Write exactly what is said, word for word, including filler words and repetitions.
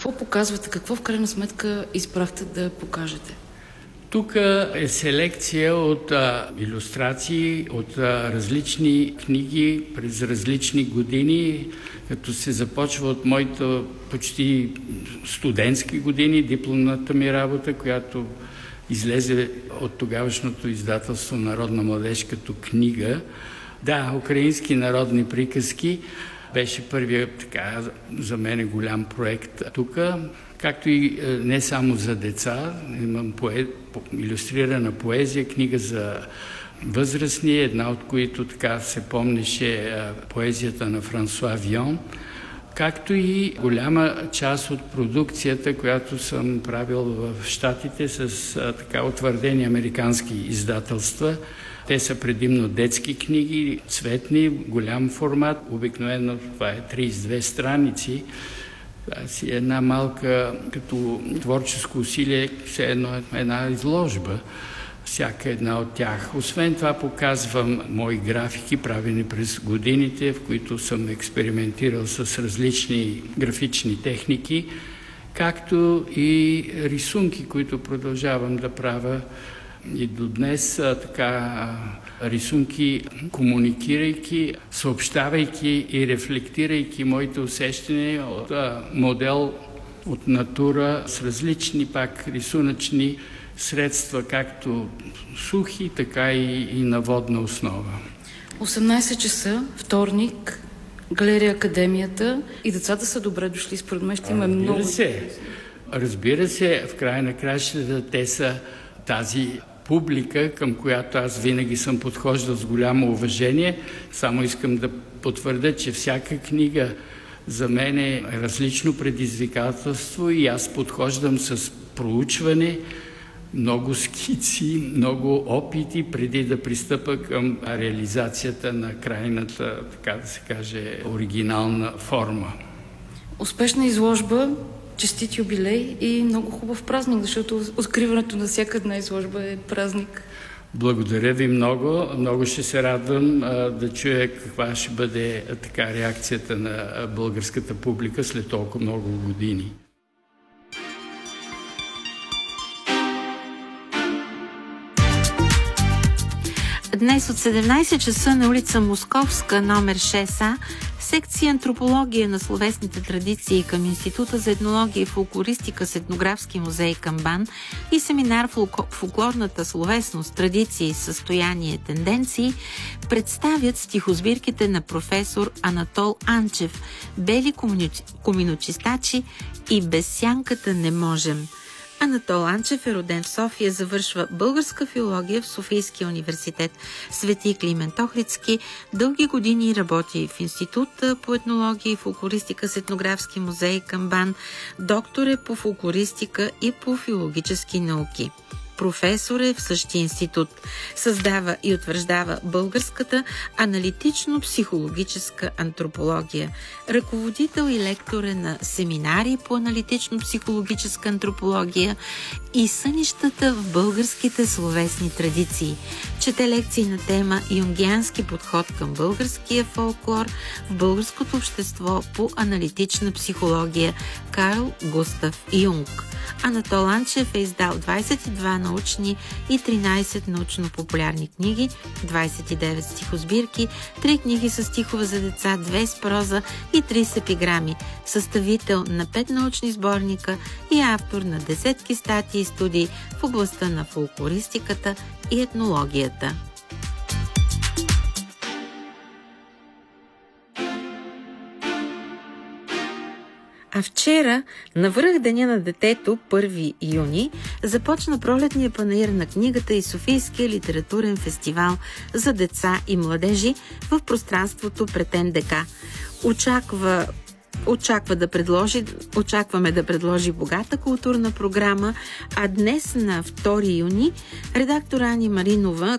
Какво показвате? Какво в крайна сметка избрахте да покажете? Тук е селекция от а, илюстрации, от а, различни книги през различни години, като се започва от моите почти студентски години, дипломната ми работа, която излезе от тогавашното издателство Народна младеж като книга. Да, украински народни приказки беше първият така за мен голям проект тук, както и не само за деца. Имам пое... илюстрирана поезия, книга за възрастни, една от които така се помнише поезията на Франсуа Вион, както и голяма част от продукцията, която съм правил в Щатите с така утвърдени американски издателства. Те са предимно детски книги, цветни, голям формат. Обикновено това е трийсет и две страници. Това си една малка, като творческо усилие, все едно една изложба, всяка една от тях. Освен това показвам мои графики, правени през годините, в които съм експериментирал с различни графични техники, както и рисунки, които продължавам да правя и до днес, така рисунки, комуникирайки, съобщавайки и рефлектирайки моите усещания от модел от натура с различни пак рисунъчни средства, както сухи, така и, и на водна основа. осемнайсет часа, вторник, галерия Академията и децата са добре дошли. Според мен ще има много... Разбира се, разбира се, в края на кращата те са тази публика, към която аз винаги съм подхождал с голямо уважение. Само искам да потвърдя, че всяка книга за мен е различно предизвикателство и аз подхождам с проучване, много скици, много опити, преди да пристъпа към реализацията на крайната, така да се каже, оригинална форма. Успешна изложба, честит юбилей и много хубав празник, защото откриването на всяка една изложба е празник. Благодаря ви много. Много ще се радвам а, да чуя каква ще бъде а, така реакцията на българската публика след толкова много години. Днес от седемнайсет часа на улица Московска, номер шест А, секция Антропология на словесните традиции към Института за етнология и фолклористика с Етнографски музей към БАН и семинар Фолклорната словесност, традиции, състояние, тенденции представят стихосбирките на професор Анатол Анчев «Бели коминочистачи» и «Без сянката не можем». Анатол Анчев е роден в София, завършва българска филология в Софийския университет Свети Климент Охридски. Дълги години работи в Института по етнология и фолклористика с Етнографски музей към БАН. Доктор е по фолклористика и по филологически науки. Професор е в същия институт. Създава и утвърждава българската аналитично-психологическа антропология. Ръководител и лектор е на семинари по аналитично-психологическа антропология и сънищата в българските словесни традиции. Чете лекции на тема юнгиански подход към българския фолклор в българското общество по аналитична психология Карл Густав Юнг. Анатол Анчев е издал двайсет и две научни и тринайсет научно-популярни книги, двайсет и девет стихосбирки, три книги с стихове за деца, две с проза и три с епиграми, съставител на пет научни сборника и автор на десетки статии и студии в областта на фолклористиката и етнологията. А вчера, навръх Деня на детето, първи юни, започна пролетния панаир на книгата и Софийския литературен фестивал за деца и младежи в пространството пред Н Д К. Очаква Очаква да предложи, очакваме да предложи богата културна програма, а днес на втори юни редактор Ани Маринова,